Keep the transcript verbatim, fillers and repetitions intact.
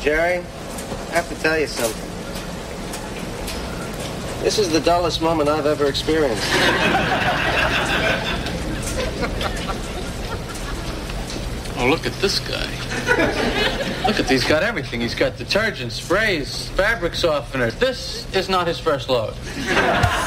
Jerry, I have to tell you something. This is the dullest moment I've ever experienced. Oh, look at this guy. Look at, he's got everything. He's got detergent, sprays, fabric softener. This is not his first load.